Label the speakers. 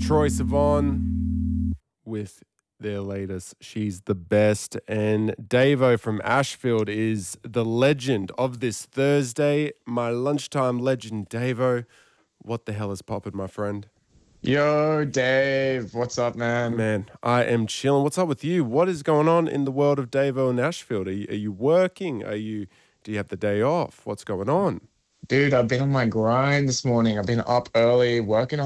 Speaker 1: Troye Sivan with their latest She's the Best. And Davo from Ashfield is the legend of this Thursday. My lunchtime legend, Davo. What the hell is poppin', my friend?
Speaker 2: Yo, Dave. What's up, man?
Speaker 1: Man, I am chilling. What's up with you? What is going on in the world of Davo and Ashfield? Are you working? Do you have the day off? What's going on?
Speaker 2: Dude, I've been on my grind this morning. I've been up early, working